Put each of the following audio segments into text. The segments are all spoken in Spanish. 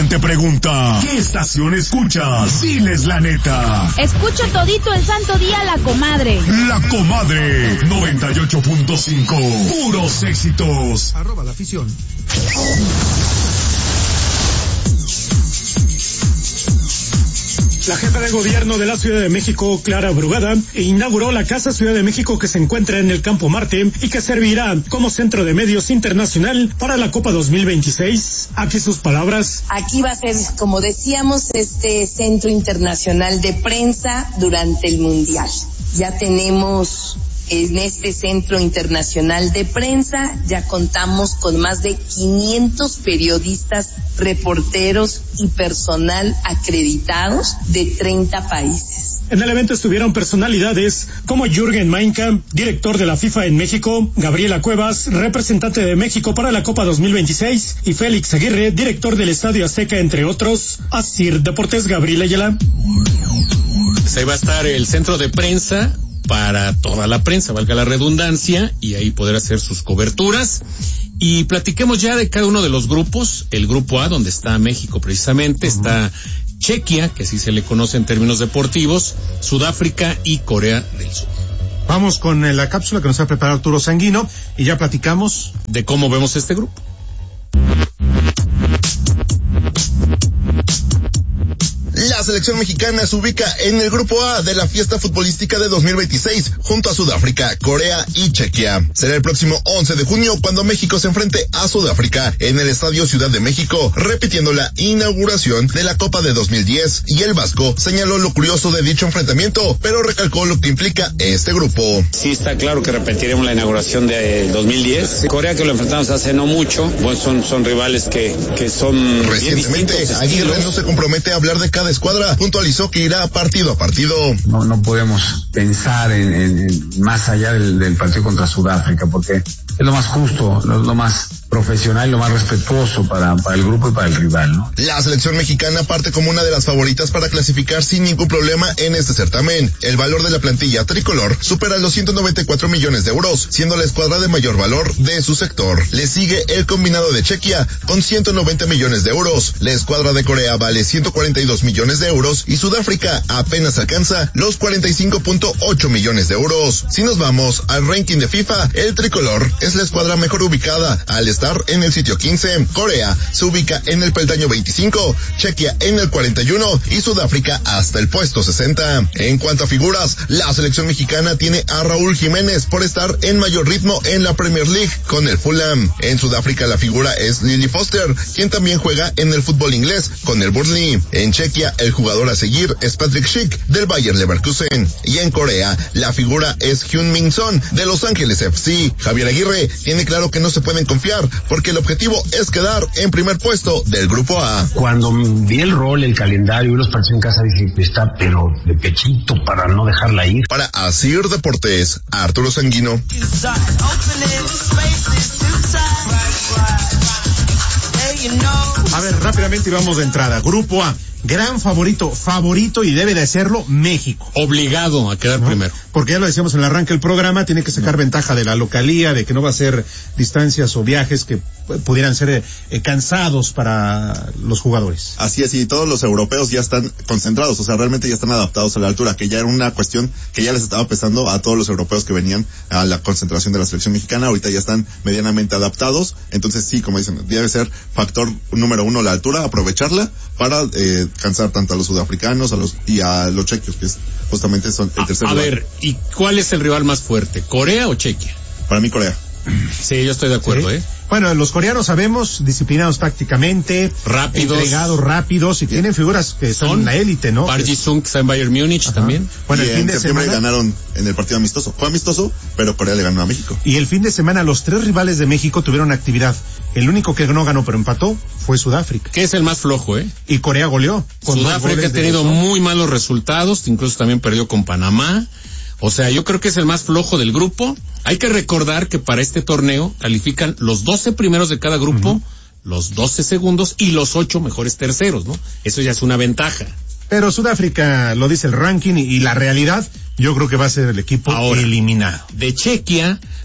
alguien te pregunta, ¿qué estación escuchas? Diles la neta. Escucho todito el santo día La Comadre. La Comadre 98.5. Puros éxitos. @la afición. La jefa de gobierno de la Ciudad de México, Clara Brugada, inauguró la Casa Ciudad de México que se encuentra en el Campo Marte y que servirá como centro de medios internacional para la Copa 2026. Aquí sus palabras. Aquí va a ser, como decíamos, este centro internacional de prensa durante el Mundial. Ya tenemos en este centro internacional de prensa, ya contamos con más de 500 periodistas, reporteros y personal acreditados de 30 países. En el evento estuvieron personalidades como Jürgen Meinkamp, director de la FIFA en México, Gabriela Cuevas, representante de México para la Copa 2026, y Félix Aguirre, director del Estadio Azteca, entre otros. Asir Deportes, Gabriel Ayala. Pues ahí va a estar el centro de prensa para toda la prensa, valga la redundancia, y ahí poder hacer sus coberturas. Y platiquemos ya de cada uno de los grupos. El grupo A, donde está México precisamente, está Chequia, que así se le conoce en términos deportivos, Sudáfrica y Corea del Sur. Vamos con la cápsula que nos ha preparado Arturo Sanguino y ya platicamos de cómo vemos este grupo. La selección mexicana se ubica en el grupo A de la fiesta futbolística de 2026, junto a Sudáfrica, Corea y Chequia. Será el próximo 11 de junio cuando México se enfrente a Sudáfrica en el Estadio Ciudad de México, repitiendo la inauguración de la Copa de 2010. Y el vasco señaló lo curioso de dicho enfrentamiento, pero recalcó lo que implica este grupo. Sí, está claro que repetiremos la inauguración de 2010. Corea, que lo enfrentamos hace no mucho, bueno, son rivales que son recientemente. Aguirre no se compromete a hablar de cada escuadra, puntualizó que irá partido a partido. No podemos pensar en más allá del partido contra Sudáfrica, porque es lo más justo, lo más profesional, lo más respetuoso para el grupo y para el rival, ¿no? La selección mexicana parte como una de las favoritas para clasificar sin ningún problema en este certamen. El valor de la plantilla tricolor supera los 194 millones de euros, siendo la escuadra de mayor valor de su sector. Le sigue el combinado de Chequia con 190 millones de euros. La escuadra de Corea vale 142 millones de euros y Sudáfrica apenas alcanza los 45.8 millones de euros. Si nos vamos al ranking de FIFA, el tricolor es la escuadra mejor ubicada al estar en el sitio 15. Corea se ubica en el peldaño 25, Chequia en el 41 y Sudáfrica hasta el puesto 60. En cuanto a figuras, la selección mexicana tiene a Raúl Jiménez por estar en mayor ritmo en la Premier League con el Fulham. En Sudáfrica la figura es Lily Foster, quien también juega en el fútbol inglés con el Burnley. En Chequia el jugador a seguir es Patrick Schick del Bayer Leverkusen. Y en Corea la figura es Hyun Min Son de Los Ángeles FC. Javier Aguirre tiene claro que no se pueden confiar porque el objetivo es quedar en primer puesto del grupo A. Cuando vi el rol, el calendario y los partidos en casa, dije, está pero de pechito para no dejarla ir. Para Asir Deportes, Arturo Sanguino. A ver, rápidamente y vamos de entrada. Grupo A. Gran favorito y debe de serlo México. Obligado a quedar primero. Porque ya lo decíamos en el arranque del programa, tiene que sacar ventaja de la localía, de que no va a ser distancias o viajes que pudieran ser cansados para los jugadores. Así es, y todos los europeos ya están concentrados, o sea, realmente ya están adaptados a la altura, que ya era una cuestión que ya les estaba pesando a todos los europeos que venían a la concentración de la selección mexicana. Ahorita ya están medianamente adaptados, entonces sí, como dicen, debe ser factor número uno la altura, aprovecharla para cansar tanto a los sudafricanos y a los chequios, que justamente son el tercer lugar. A ver, ¿y cuál es el rival más fuerte, Corea o Chequia? Para mí Corea. Sí, yo estoy de acuerdo, ¿sí? Bueno, los coreanos sabemos, disciplinados tácticamente, rápidos, entregados, rápidos, y tienen figuras que son en la élite, ¿no? Park Ji-sung, que está en Bayern Múnich también. Bueno, y el fin de semana ganaron en el partido amistoso. Fue amistoso, pero Corea le ganó a México. Y el fin de semana los tres rivales de México tuvieron actividad. El único que no ganó pero empató fue Sudáfrica. Que es el más flojo, Y Corea goleó. Sudáfrica ha tenido muy malos resultados, incluso también perdió con Panamá. O sea, yo creo que es el más flojo del grupo. Hay que recordar que para este torneo califican los 12 primeros de cada grupo, los 12 segundos y los 8 mejores terceros, ¿no? Eso ya es una ventaja. Pero Sudáfrica, lo dice el ranking y la realidad, yo creo que va a ser el equipo eliminado. De Chequia,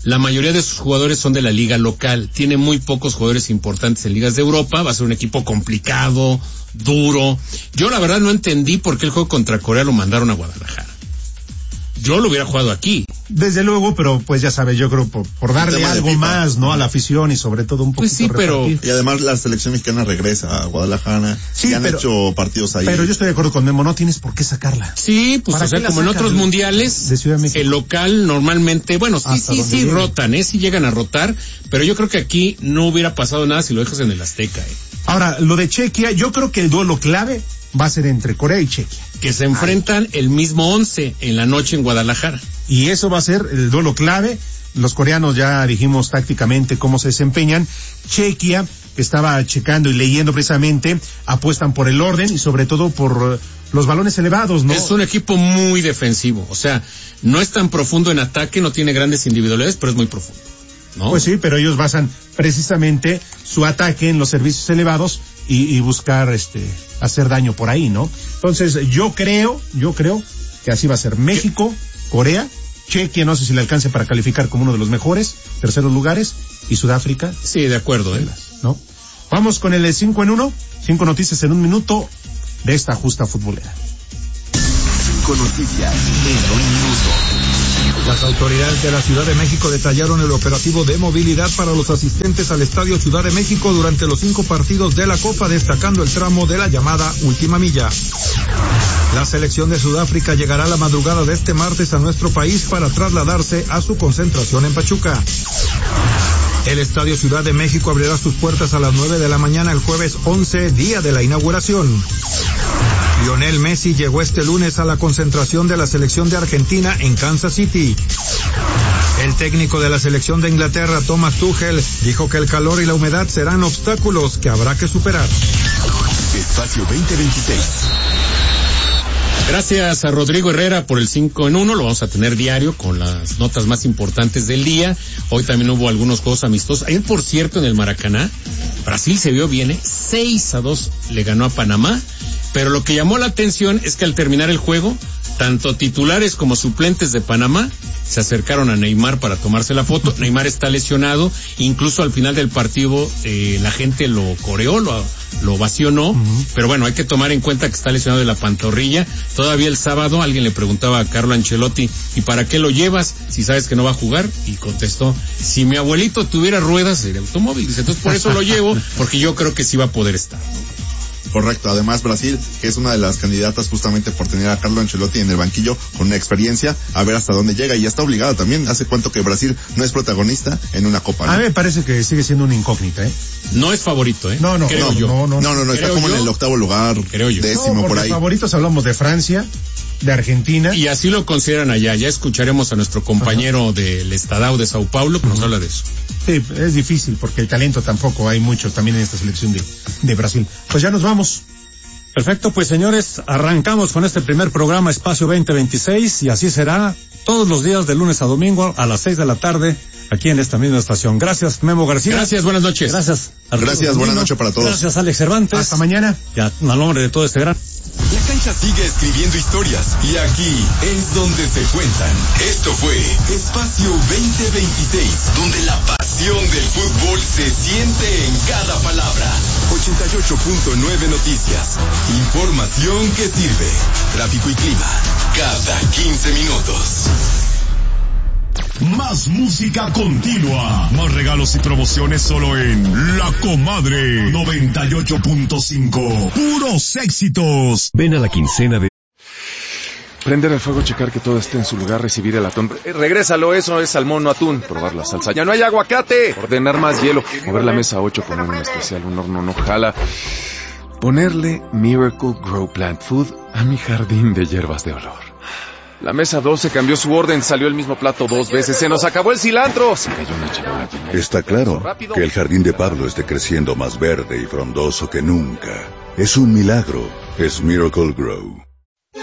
la mayoría de sus jugadores son de la liga local, tiene muy pocos jugadores importantes en ligas de Europa, va a ser un equipo complicado, duro. Yo la verdad no entendí por qué el juego contra Corea lo mandaron a Guadalajara. Yo lo hubiera jugado aquí. Desde luego, pero pues ya sabes, yo creo por darle algo más, ¿no? A la afición y sobre todo un poquito. Pues sí, pero... Y además la selección mexicana regresa a Guadalajara. Sí, y han hecho partidos ahí. Pero yo estoy de acuerdo con Memo, no tienes por qué sacarla. Sí, pues o sea, como en otros mundiales, el local normalmente, bueno, sí rotan, sí llegan a rotar, pero yo creo que aquí no hubiera pasado nada si lo dejas en el Azteca, Ahora, lo de Chequia, yo creo que el duelo clave va a ser entre Corea y Chequia. Que se enfrentan el mismo 11 en la noche en Guadalajara. Y eso va a ser el duelo clave. Los coreanos ya dijimos tácticamente cómo se desempeñan. Chequia, que estaba checando y leyendo precisamente, apuestan por el orden y sobre todo por los balones elevados, ¿no? Es un equipo muy defensivo, o sea, no es tan profundo en ataque, no tiene grandes individualidades, pero es muy profundo, ¿no? Pues sí, pero ellos basan precisamente su ataque en los servicios elevados y buscar hacer daño por ahí, ¿no? Entonces, yo creo que así va a ser México, Corea, Chequia, no sé si le alcance para calificar como uno de los mejores, terceros lugares, y Sudáfrica. Sí, de acuerdo, ¿no? Vamos con el 5 en 1, 5 noticias en un minuto de esta justa futbolera. 5 noticias en un minuto. Las autoridades de la Ciudad de México detallaron el operativo de movilidad para los asistentes al Estadio Ciudad de México durante los 5 partidos de la Copa, destacando el tramo de la llamada última milla. La selección de Sudáfrica llegará a la madrugada de este martes a nuestro país para trasladarse a su concentración en Pachuca. El Estadio Ciudad de México abrirá sus puertas a las 9 de la mañana el jueves 11, día de la inauguración. Lionel Messi llegó este lunes a la concentración de la selección de Argentina en Kansas City. El técnico de la selección de Inglaterra, Thomas Tuchel, dijo que el calor y la humedad serán obstáculos que habrá que superar. Espacio 2026. Gracias a Rodrigo Herrera por el 5 en 1, lo vamos a tener diario con las notas más importantes del día. Hoy también hubo algunos juegos amistosos. Ayer, por cierto, en el Maracaná, Brasil se vio bien, 6-2 le ganó a Panamá, pero lo que llamó la atención es que al terminar el juego, tanto titulares como suplentes de Panamá se acercaron a Neymar para tomarse la foto. Neymar está lesionado, incluso al final del partido la gente lo coreó, lo ovacionó, pero bueno, hay que tomar en cuenta que está lesionado de la pantorrilla. Todavía el sábado alguien le preguntaba a Carlo Ancelotti, ¿y para qué lo llevas si sabes que no va a jugar? Y contestó, si mi abuelito tuviera ruedas de automóvil, entonces por eso lo llevo, porque yo creo que sí va a poder estar. Correcto, además Brasil, que es una de las candidatas justamente por tener a Carlo Ancelotti en el banquillo con una experiencia, a ver hasta dónde llega, y ya está obligada también. ¿Hace cuánto que Brasil no es protagonista en una copa, ¿no? A mí me parece que sigue siendo una incógnita, No es favorito, No, está como en el 8º lugar, creo yo. 10º por ahí. Favoritos hablamos de Francia, de Argentina. Y así lo consideran allá. Ya escucharemos a nuestro compañero del Estadao de Sao Paulo que nos habla de eso. Sí, es difícil porque el talento tampoco hay mucho también en esta selección de Brasil. Pues ya nos vamos. Perfecto, pues señores, arrancamos con este primer programa Espacio 2026 y así será todos los días de lunes a domingo a las 6 de la tarde aquí en esta misma estación. Gracias, Memo García. Gracias, buenas noches. Gracias. Gracias, buenas noches para todos. Gracias, Alex Cervantes. Hasta mañana. Ya, a nombre de todo este gran... La cancha sigue escribiendo historias y aquí es donde se cuentan. Esto fue Espacio 2026, donde la pasión del fútbol se siente en cada palabra. 88.9 Noticias. Información que sirve. Tráfico y clima. Cada 15 minutos. Más música continua. Más regalos y promociones solo en La Comadre 98.5. Puros éxitos. Ven a la quincena de... Prender el fuego, checar que todo esté en su lugar, recibir el atún. Regrésalo, eso es salmón, no atún. Probar la salsa. ¡Ya no hay aguacate! Ordenar más hielo. Mover la mesa 8, poner un especial, un horno no jala. Ponerle Miracle Grow Plant Food a mi jardín de hierbas de olor. La mesa 12 cambió su orden, salió el mismo plato 2 veces, se nos acabó el cilantro. Se cayó una charola. Está claro que el jardín de Pablo esté creciendo más verde y frondoso que nunca. Es un milagro, es Miracle Grow.